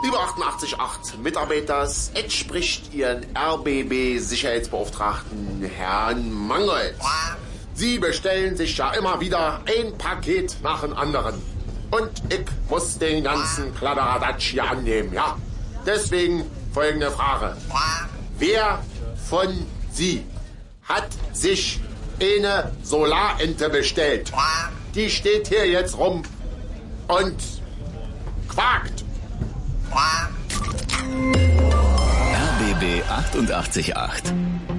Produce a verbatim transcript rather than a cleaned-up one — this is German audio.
Liebe achtundachtzig Komma acht Mitarbeiters, es spricht Ihren R B B-Sicherheitsbeauftragten Herrn Mangold. Sie bestellen sich ja immer wieder ein Paket nach dem anderen. Und ich muss den ganzen Kladderadatsch hier annehmen, ja? Deswegen folgende Frage. Wer von Sie hat sich eine Solarente bestellt? Die steht hier jetzt rum und quakt. R B B achtundachtzig Komma acht.